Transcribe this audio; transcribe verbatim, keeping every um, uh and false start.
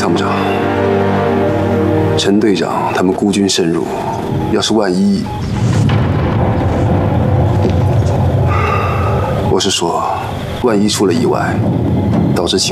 参谋长，陈队长他们孤军深入，要是万一……我是说，万一出了意外，导致情。